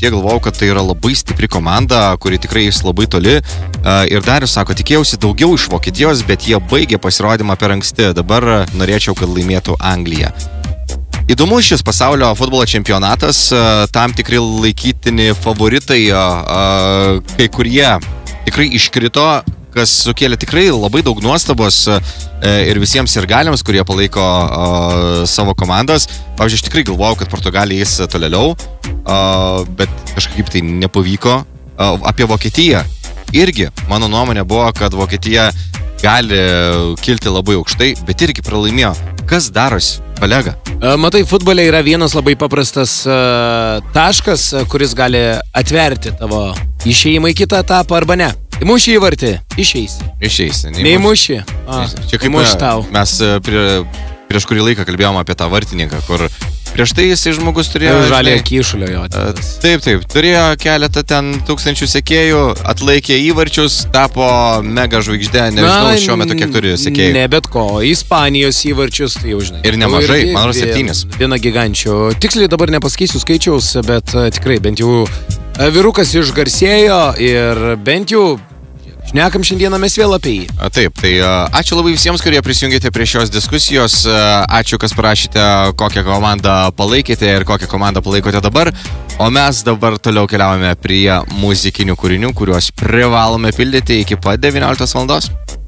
Vokietija, galvojau, kad tai yra labai stipri komanda, kuri tikrai eis labai toli. Ir Darius sako, tikėjausi daugiau iš Vokietijos, bet jie baigė pasirodymą per anksti. Dabar norėčiau, kad laimėtų Anglija. Įdomus šis pasaulio futbolo čempionatas, tam tikri laikytini favoritai, kai kurie tikrai iškrito, kas sukėlė tikrai labai daug nuostabos ir visiems sirgaliams, kurie palaiko savo komandas. Pavyzdžiui, aš tikrai galvojau, kad Portugalija eis tolėliau, bet kažkaip tai nepavyko. Apie Vokietiją irgi mano nuomonė buvo, kad Vokietija gali kilti labai aukštai, bet irgi pralaimėjo. Kas darosi, kolega? Matai, futbole yra vienas labai paprastas taškas, kuris gali atverti tavo išėjimą į kitą etapą arba ne. Įmuši įvartį, išeisi. Išeisi. Neįmuši. Čia kaip mes prieš kurį laiką kalbėjom apie tą vartininką, kur prieš tai jisai žmogus turėjo... Žalėjo kyšulio jo. Taip, turėjo keletą ten tūkstančių sekėjų, atlaikė įvarčius, tapo mega žvaigždė, nežinau šiuo metu kiek turi sekėjų. Ne bet ko, Ispanijos įvarčius, tai jau žinai. Ir nemažai, man yra 7. Viena gigančių. Tiksliai dabar nepasakysiu skaičiaus, bet tikrai bent jau vyrukas išgarsėjo ir bent jau šnekam šiandieną mes vėl apie jį. Taip, tai ačiū labai visiems, kurie prisijungėte prie šios diskusijos. Ačiū, kas parašėte, kokią komandą palaikėte ir kokią komandą palaikote dabar. O mes dabar toliau keliaujame prie muzikinių kūrinių, kuriuos privalome pildyti iki pat 19 valandos.